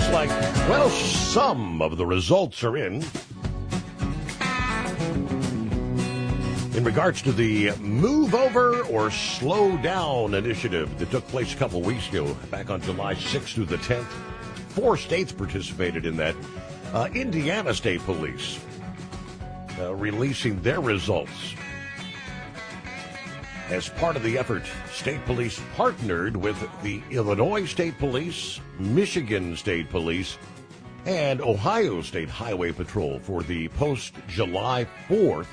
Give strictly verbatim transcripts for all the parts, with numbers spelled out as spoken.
looks like, well, some of the results are in. In regards to the Move Over or Slow Down initiative that took place a couple weeks ago, back on July sixth through the tenth, four states participated in that. Uh, Indiana State Police uh, releasing their results. As part of the effort, state police partnered with the Illinois State Police, Michigan State Police, and Ohio State Highway Patrol for the post-July fourth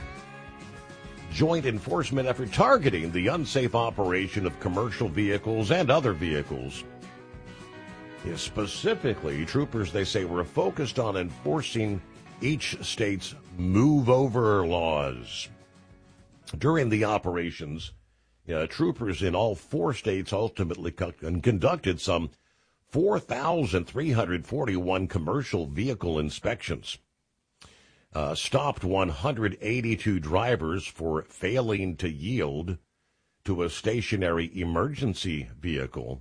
joint enforcement effort targeting the unsafe operation of commercial vehicles and other vehicles. Yeah, specifically, troopers, they say, were focused on enforcing each state's move-over laws. During the operations, uh, troopers in all four states ultimately co- conducted some four thousand three hundred forty-one commercial vehicle inspections, uh, stopped one hundred eighty-two drivers for failing to yield to a stationary emergency vehicle.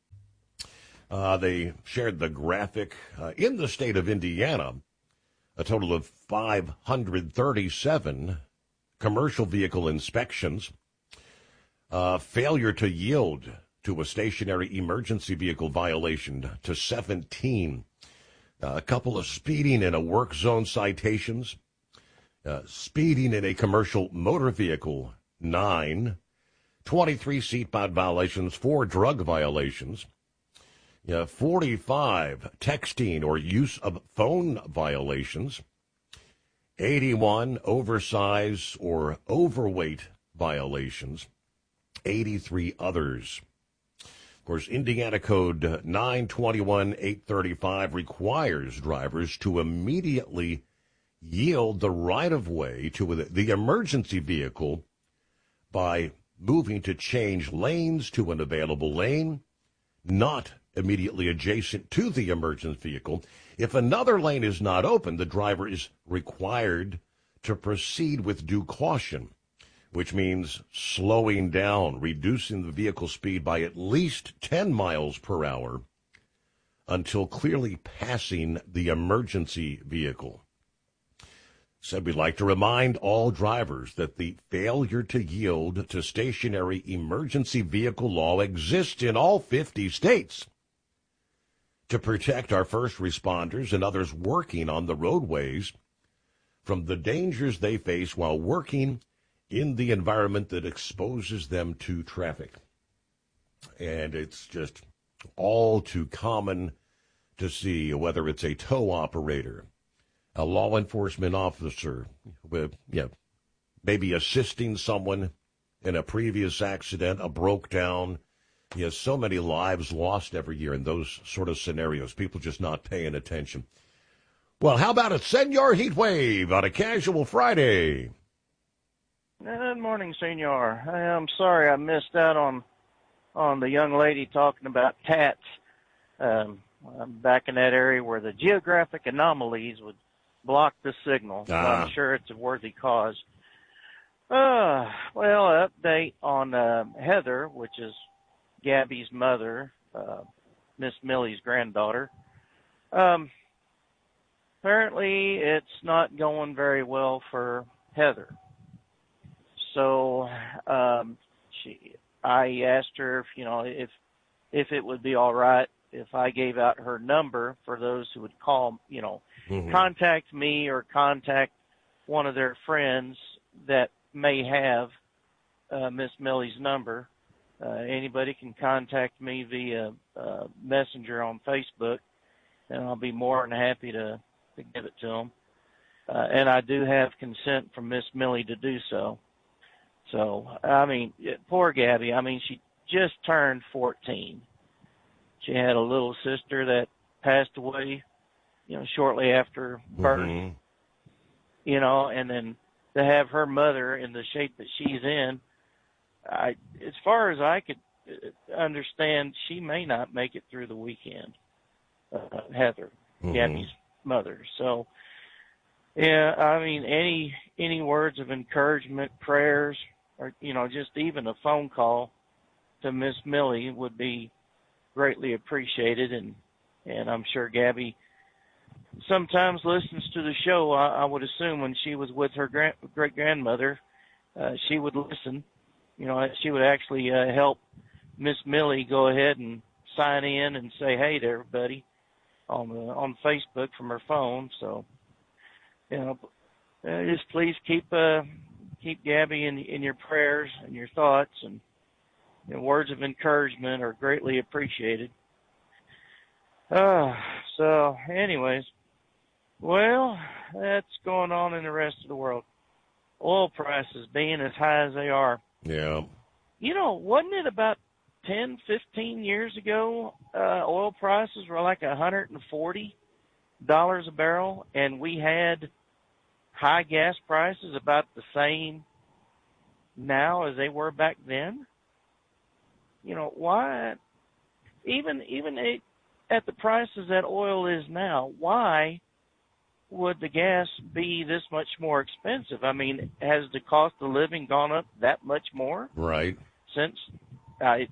Uh, they shared the graphic. Uh, in the state of Indiana, a total of five hundred thirty-seven commercial vehicle inspections, uh, failure to yield to a stationary emergency vehicle violation to seventeen, uh, a couple of speeding in a work zone citations, uh, speeding in a commercial motor vehicle, nine, twenty-three seatbelt violations, four drug violations, uh, forty-five texting or use of phone violations, eighty-one oversize or overweight violations, eighty-three others. Of course, Indiana Code nine twenty-one eight thirty-five requires drivers to immediately yield the right-of-way to the emergency vehicle by moving to change lanes to an available lane, not immediately adjacent to the emergency vehicle. If another lane is not open, the driver is required to proceed with due caution, which means slowing down, reducing the vehicle speed by at least ten miles per hour until clearly passing the emergency vehicle. Said we'd like to remind all drivers that the failure to yield to stationary emergency vehicle law exists in all fifty states to protect our first responders and others working on the roadways from the dangers they face while working in the environment that exposes them to traffic. And it's just all too common to see, whether it's a tow operator, a law enforcement officer, with, you know, maybe assisting someone in a previous accident, a broke down. You have so many lives lost every year in those sort of scenarios, people just not paying attention. Well, how about a Senor Heat Wave on a casual Friday? Good morning, Senor. I'm sorry I missed out on on the young lady talking about tats. Um, I'm back in that area where the geographic anomalies would block the signal. So Ah. I'm sure it's a worthy cause. Uh, well, an update on uh, Heather, which is Gabby's mother, uh, Miss Millie's granddaughter. Um, apparently, it's not going very well for Heather. So, um, she, I asked her if, you know, if, if it would be all right if I gave out her number for those who would call, you know, mm-hmm. contact me or contact one of their friends that may have, uh, Miss Millie's number. Uh, anybody can contact me via, uh, Messenger on Facebook, and I'll be more than happy to, to give it to them. Uh, and I do have consent from Miss Millie to do so. So, I mean, poor Gabby. I mean, she just turned fourteen. She had a little sister that passed away, you know, shortly after birth, mm-hmm. you know, and then to have her mother in the shape that she's in, I, as far as I could understand, she may not make it through the weekend, uh, Heather, mm-hmm. Gabby's mother. So, yeah, I mean, any, any words of encouragement, prayers, or, you know, just even a phone call to Miss Millie would be greatly appreciated. And, And I'm sure Gabby sometimes listens to the show. I, I would assume when she was with her grand, great-grandmother, uh, she would listen. You know, she would actually uh, help Miss Millie go ahead and sign in and say hey to everybody on the, on Facebook from her phone. So, you know, uh, just please keep uh, keep Gabby in in your prayers and your thoughts, and you know, words of encouragement are greatly appreciated. Uh, so, anyways, well, that's going on in the rest of the world. Oil prices being as high as they are. Yeah. You know, wasn't it about ten, fifteen years ago, uh, oil prices were like one hundred forty dollars a barrel, and we had high gas prices about the same now as they were back then? You know, why, even, even it, at the prices that oil is now, why would the gas be this much more expensive? I mean, has the cost of living gone up that much more? Right. Since, I,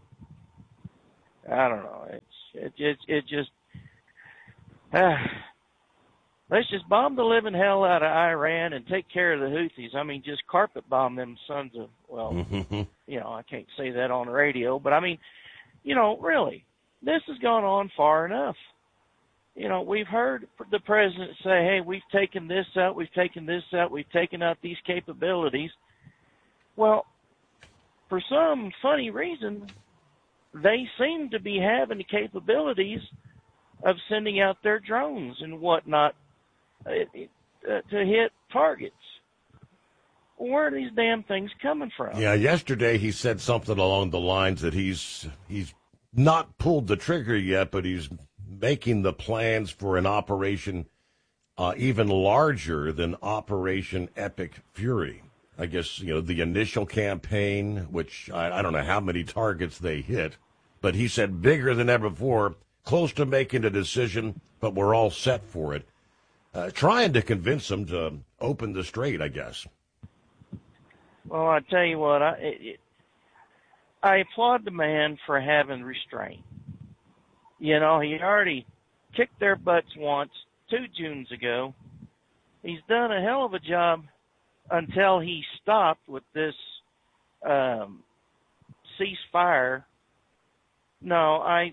I don't know. It's, it, it, it just, uh, let's just bomb the living hell out of Iran and take care of the Houthis. I mean, just carpet bomb them sons of, well, Mm-hmm. you know, I can't say that on the radio, but I mean, you know, really, this has gone on far enough. You know, we've heard the president say, hey, we've taken this out, we've taken this out, we've taken out these capabilities. Well, for some funny reason, they seem to be having the capabilities of sending out their drones and whatnot uh, uh, to hit targets. Where are these damn things coming from? Yeah, yesterday he said something along the lines that he's he's not pulled the trigger yet, but he's making the plans for an operation uh, even larger than Operation Epic Fury. I guess, you know, the initial campaign, which I, I don't know how many targets they hit, but he said bigger than ever before, close to making a decision, but we're all set for it. Uh, trying to convince them to open the strait, I guess. Well, I tell you what, I it, I applaud the man for having restraint. You know, he already kicked their butts once, two Junes ago. He's done a hell of a job until he stopped with this um, ceasefire. No, I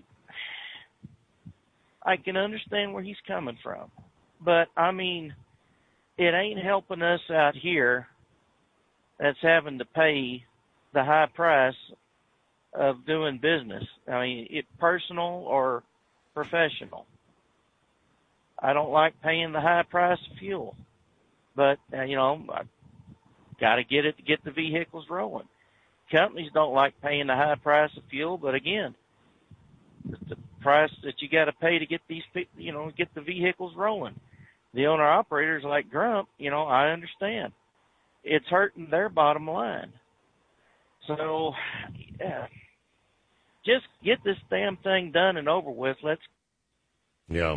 I can understand where he's coming from. But, I mean, it ain't helping us out here that's having to pay the high price of doing business. I mean, it personal or professional. I don't like paying the high price of fuel, but uh, you know, I got to get it to get the vehicles rolling. Companies don't like paying the high price of fuel, but again, it's the price that you got to pay to get these, you know, get the vehicles rolling. The owner operators like Grump, you know, I understand. It's hurting their bottom line. So, yeah, just get this damn thing done and over with. Let's. Yeah.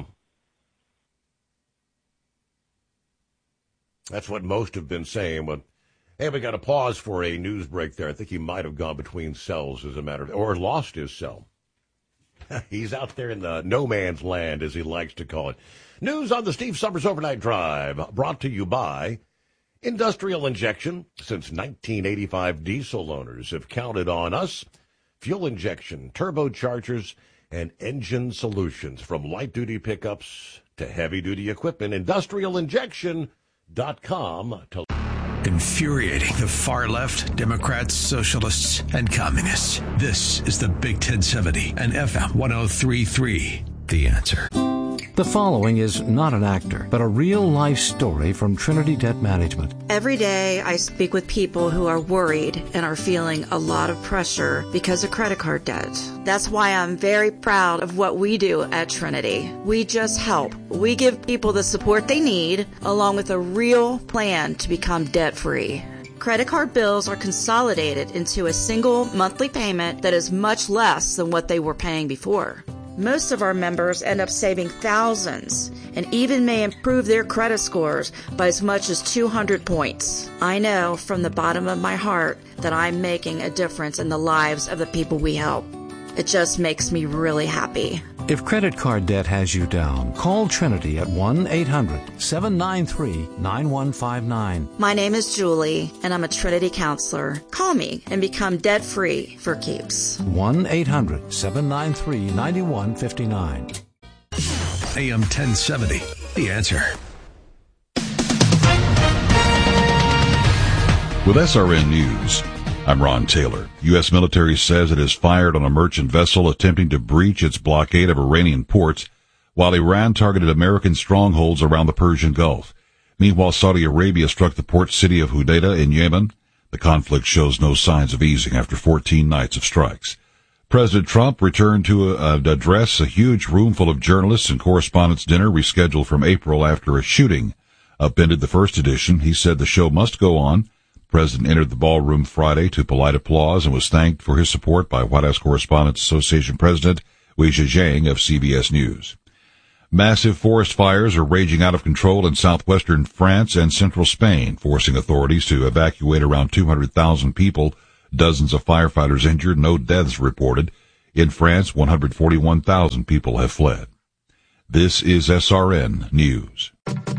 That's what most have been saying. But, hey, we got to pause for a news break there. I think he might have gone between cells, as a matter of, or lost his cell. He's out there in the no man's land, as he likes to call it. News on the Steve Summers Overnight Drive, brought to you by Industrial Injection. Since nineteen eighty-five, diesel owners have counted on us. Fuel injection, turbochargers, and engine solutions, from light-duty pickups to heavy-duty equipment. industrial injection dot com. To- Infuriating the far left, Democrats, socialists, and communists. This is the Big ten seventy and F M one oh three point three. The Answer. The following is not an actor, but a real-life story from Trinity Debt Management. Every day I speak with people who are worried and are feeling a lot of pressure because of credit card debt. That's why I'm very proud of what we do at Trinity. We just help. We give people the support they need, along with a real plan to become debt-free. Credit card bills are consolidated into a single monthly payment that is much less than what they were paying before. Most of our members end up saving thousands and even may improve their credit scores by as much as two hundred points. I know from the bottom of my heart that I'm making a difference in the lives of the people we help. It just makes me really happy. If credit card debt has you down, call Trinity at one eight hundred seven nine three nine one five nine. My name is Julie, and I'm a Trinity counselor. Call me and become debt-free for keeps. one eight hundred seven nine three nine one five nine. A M ten seventy, The Answer. With S R N News, I'm Ron Taylor. U S military says it has fired on a merchant vessel attempting to breach its blockade of Iranian ports, while Iran targeted American strongholds around the Persian Gulf. Meanwhile, Saudi Arabia struck the port city of Hudaydah in Yemen. The conflict shows no signs of easing after fourteen nights of strikes. President Trump returned to uh, address a huge room full of journalists and correspondents' dinner rescheduled from April after a shooting upended the first edition. He said the show must go on. The president entered the ballroom Friday to polite applause and was thanked for his support by White House Correspondents Association President Weijia Zhang of C B S News. Massive forest fires are raging out of control in southwestern France and central Spain, forcing authorities to evacuate around two hundred thousand people. Dozens of firefighters injured, no deaths reported. In France, one hundred forty-one thousand people have fled. This is S R N News.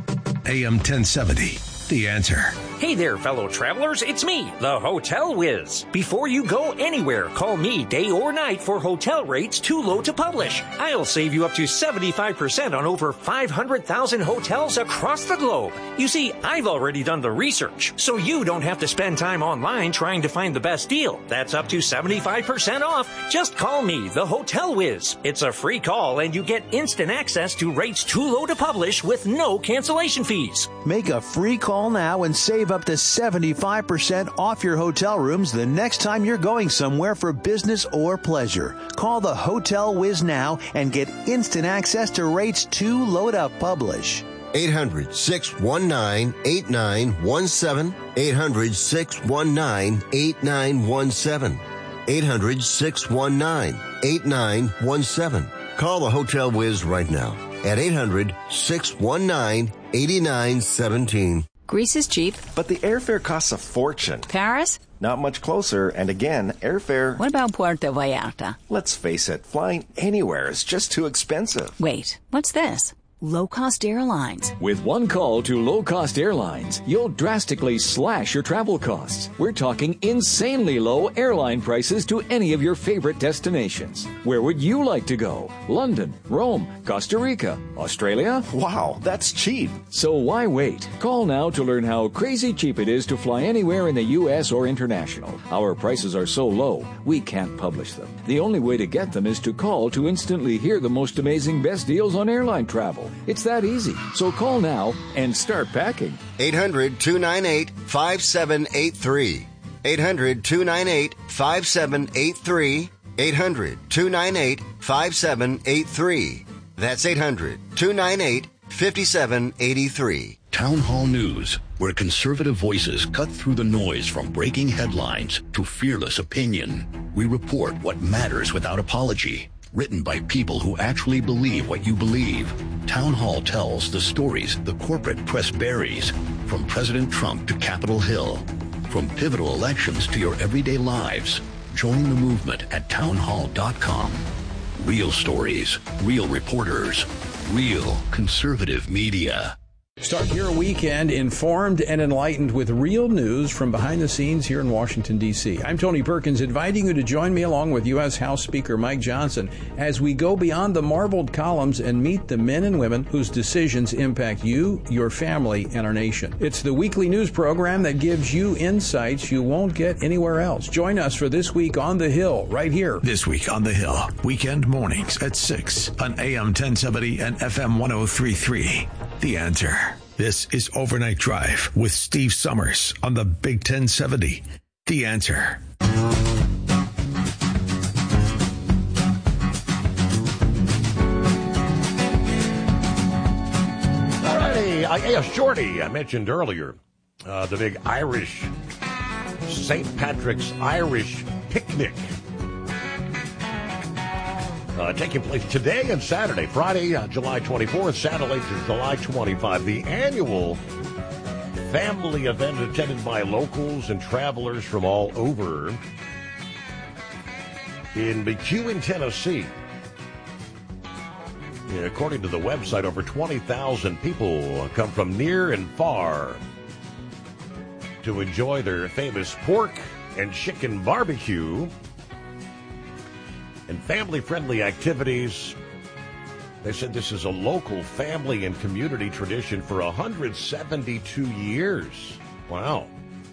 A M ten seventy, The Answer. Hey there, fellow travelers. It's me, the Hotel Whiz. Before you go anywhere, call me day or night for hotel rates too low to publish. I'll save you up to seventy-five percent on over five hundred thousand hotels across the globe. You see, I've already done the research, so you don't have to spend time online trying to find the best deal. That's up to seventy-five percent off. Just call me, the Hotel Whiz. It's a free call, and you get instant access to rates too low to publish with no cancellation fees. Make a free call now and save up to seventy-five percent off your hotel rooms the next time you're going somewhere for business or pleasure. Call the Hotel Whiz now and get instant access to rates too low to publish. eight hundred six one nine eight nine one seven. eight hundred six one nine eight nine one seven. eight hundred six one nine eight nine one seven. Call the Hotel Whiz right now at eight hundred six one nine eight nine one seven. Greece is cheap. But the airfare costs a fortune. Paris? Not much closer, and again, airfare... What about Puerto Vallarta? Let's face it, flying anywhere is just too expensive. Wait, what's this? Low-cost airlines. With one call to low-cost airlines, you'll drastically slash your travel costs. We're talking insanely low airline prices to any of your favorite destinations. Where would you like to go? London, Rome, Costa Rica, Australia? Wow, that's cheap. So why wait? Call now to learn how crazy cheap it is to fly anywhere in the U S or international. Our prices are so low, we can't publish them. The only way to get them is to call to instantly hear the most amazing best deals on airline travel. It's that easy. So call now and start packing. eight hundred two nine eight five seven eight three. eight hundred two nine eight five seven eight three. eight hundred two nine eight five seven eight three. That's eight hundred two nine eight five seven eight three. Town Hall News, where conservative voices cut through the noise from breaking headlines to fearless opinion. We report what matters without apology. Written by people who actually believe what you believe. Town Hall tells the stories the corporate press buries, from President Trump to Capitol Hill, from pivotal elections to your everyday lives. Join the movement at town hall dot com. Real stories, real reporters, real conservative media. Start your weekend informed and enlightened with real news from behind the scenes here in Washington, D C I'm Tony Perkins, inviting you to join me along with U S House Speaker Mike Johnson as we go beyond the marbled columns and meet the men and women whose decisions impact you, your family, and our nation. It's the weekly news program that gives you insights you won't get anywhere else. Join us for This Week on the Hill, right here. This Week on the Hill, weekend mornings at six on A M ten seventy and F M ten thirty-three. The Answer. This is Overnight Drive with Steve Summers on the Big ten seventy. The Answer. All righty. A shorty I mentioned earlier. Uh, the big Irish, Saint Patrick's Irish Picnic. Uh, taking place today and Saturday, Friday, uh, July twenty-fourth, Saturday, July twenty-fifth. The annual family event attended by locals and travelers from all over in McEwen, Tennessee. Yeah, according to the website, over twenty thousand people come from near and far to enjoy their famous pork and chicken barbecue and family-friendly activities. They said this is a local family and community tradition for one hundred seventy-two years. Wow.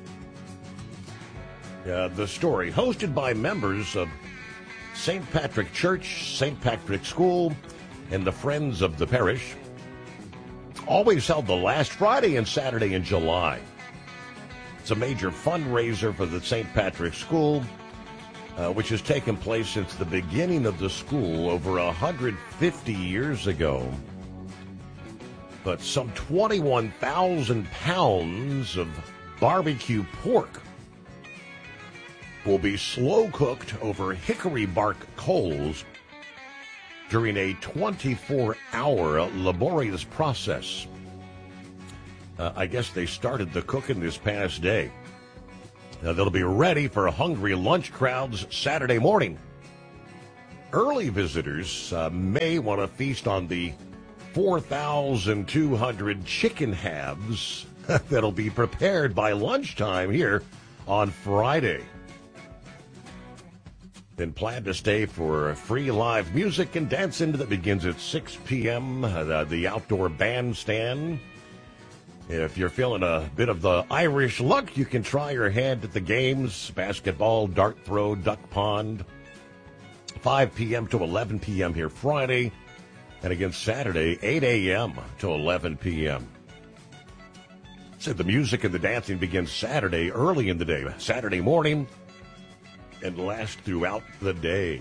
Uh, the story, hosted by members of Saint Patrick Church, Saint Patrick School, and the Friends of the Parish, always held the last Friday and Saturday in July. It's a major fundraiser for the Saint Patrick School, uh, which has taken place since the beginning of the school over one hundred fifty years ago. But some twenty-one thousand pounds of barbecue pork will be slow-cooked over hickory bark coals during a twenty-four hour laborious process. Uh, I guess they started the cooking this past day. Uh, they'll be ready for hungry lunch crowds Saturday morning. Early visitors uh, may want to feast on the four thousand two hundred chicken halves that'll be prepared by lunchtime here on Friday. Then plan to stay for free live music and dancing that begins at six p.m. Uh, the outdoor bandstand. If you're feeling a bit of the Irish luck, you can try your hand at the games, basketball, dart throw, duck pond. five p.m. to eleven p.m. here Friday. And again Saturday, eight a.m. to eleven p.m. So the music and the dancing begins Saturday early in the day, Saturday morning, and last throughout the day.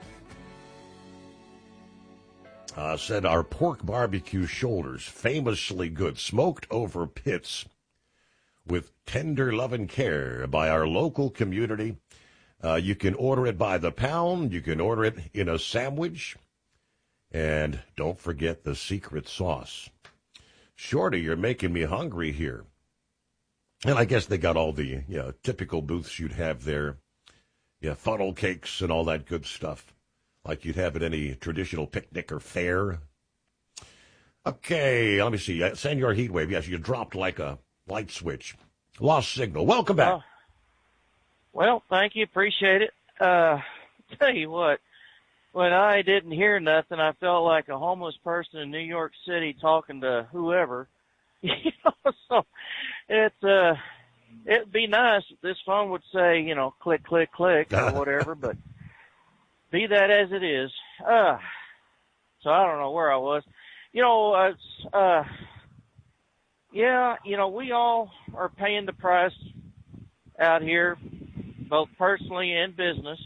Uh, said our pork barbecue shoulders, famously good, smoked over pits with tender love and care by our local community. Uh, you can order it by the pound. You can order it in a sandwich. And don't forget the secret sauce. Shorty, you're making me hungry here. And I guess they got all the you know, typical booths you'd have there. Yeah, funnel cakes and all that good stuff, like you'd have at any traditional picnic or fair. Okay, let me see. Uh, Senor Heatwave, yes, you dropped like a light switch. Lost signal. Welcome back. Uh, well, thank you. Appreciate it. Uh, tell you what, when I didn't hear nothing, I felt like a homeless person in New York City talking to whoever. You know, so it's... Uh, It'd be nice if this phone would say, you know, click, click, click, or whatever, but be that as it is. Uh, so I don't know where I was. You know, uh, uh, yeah, you know, we all are paying the price out here, both personally and business.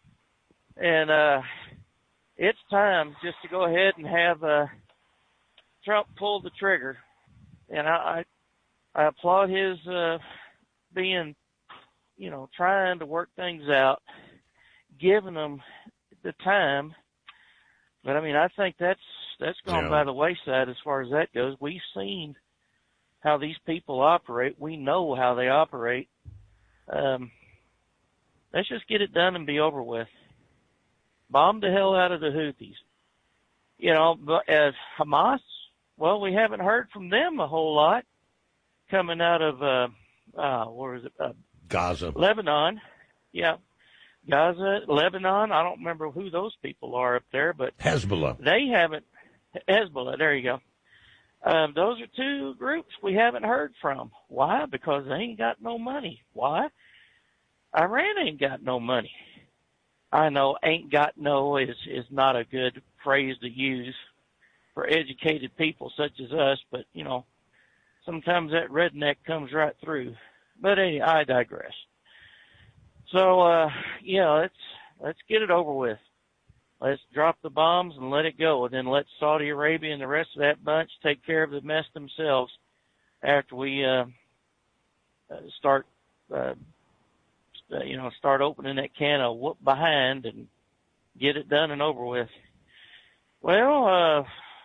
And uh, it's time just to go ahead and have uh, Trump pull the trigger. And I, I, I applaud his... Uh, being, you know, trying to work things out, giving them the time. But, I mean, I think that's that's gone yeah. by the wayside as far as that goes. We've seen how these people operate. We know how they operate. Um, let's just get it done and be over with. Bomb the hell out of the Houthis. You know, but as Hamas, well, we haven't heard from them a whole lot coming out of uh, – Uh, where is it? Uh, Gaza. Lebanon. Yeah. Gaza, Lebanon. I don't remember who those people are up there, but Hezbollah. They haven't. Hezbollah. There you go. Um, those are two groups we haven't heard from. Why? Because they ain't got no money. Why? Iran ain't got no money. I know ain't got no is, is not a good phrase to use for educated people such as us, but, you know, sometimes that redneck comes right through. But anyway, I digress. So, uh, yeah, let's, let's get it over with. Let's drop the bombs and let it go, and then let Saudi Arabia and the rest of that bunch take care of the mess themselves after we uh, start, uh, you know, start opening that can of whoop behind and get it done and over with. Well, uh,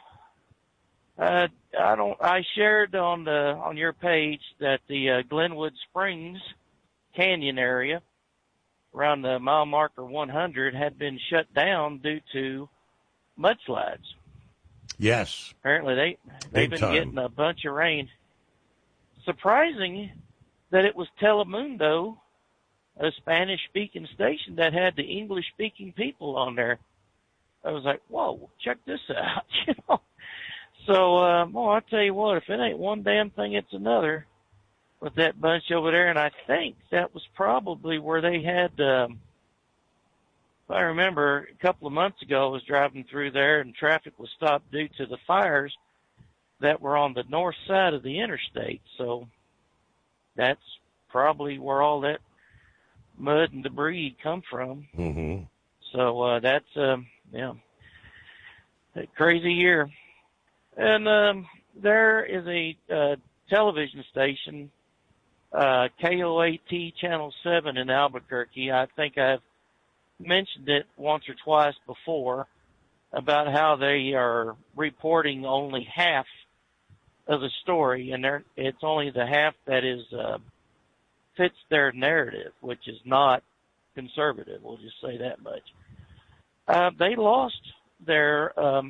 uh, I don't. I shared on the on your page that the uh, Glenwood Springs Canyon area around the mile marker one hundred had been shut down due to mudslides. Yes. Apparently they, they've Big been time. getting a bunch of rain. Surprising that it was Telemundo, a Spanish-speaking station, that had the English-speaking people on there. I was like, whoa, check this out, you know. So, um, well, I'll tell you what, if it ain't one damn thing, it's another with that bunch over there. And I think that was probably where they had, um, if I remember, a couple of months ago, I was driving through there and traffic was stopped due to the fires that were on the north side of the interstate. So that's probably where all that mud and debris come from. Mm-hmm. So uh, that's, um, yeah, a crazy year. And um, there is a uh, television station, uh, K O A T Channel seven in Albuquerque. I think I've mentioned it once or twice before about how they are reporting only half of the story, and they're, it's only the half that is uh, fits their narrative, which is not conservative. We'll just say that much. Uh, they lost their um,